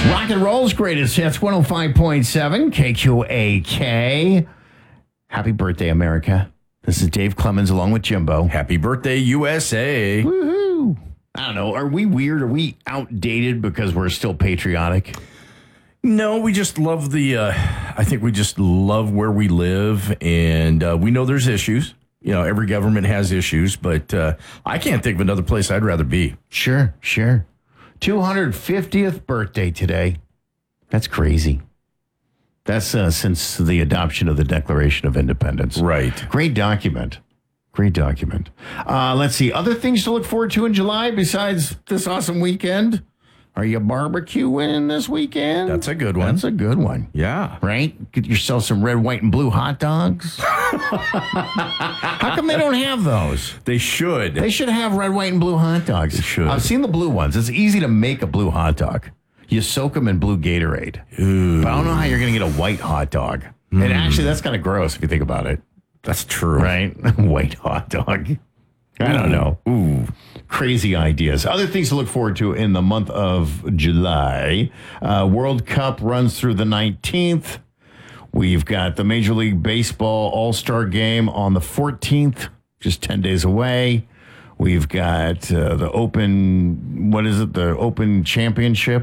Rock and roll's greatest hits, 105.7 KQAK. Happy birthday, America. This is Dave Clemens along with Jimbo. Happy birthday, USA. Woohoo. I don't know. Are we weird? Are we outdated because we're still patriotic? No, we just love I think we just love where we live, and we know there's issues. You know, every government has issues, but I can't think of another place I'd rather be. Sure. 250th birthday today. That's crazy. That's since the adoption of the Declaration of Independence. Right. Great document. Let's see. Other things to look forward to in July besides this awesome weekend? Are you barbecuing this weekend? That's a good one. That's a good one. Yeah. Right? Get yourself some red, white, and blue hot dogs. How come they don't have those? They should. They should have red, white, and blue hot dogs. They should. I've seen the blue ones. It's easy to make a blue hot dog. You soak them in blue Gatorade. Ooh. But I don't know how you're going to get a white hot dog. And actually, that's kind of gross if you think about it. That's true. Right? White hot dog. I don't know. Ooh, crazy ideas. Other things to look forward to in the month of July. World Cup runs through the 19th. We've got the Major League Baseball All-Star Game on the 14th, just 10 days away. We've got the Open, the Open Championship